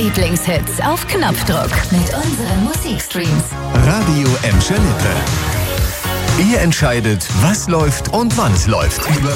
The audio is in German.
Lieblingshits auf Knopfdruck mit unseren Musikstreams. Radio Emscher Lippe. Ihr entscheidet, was läuft und wann es läuft.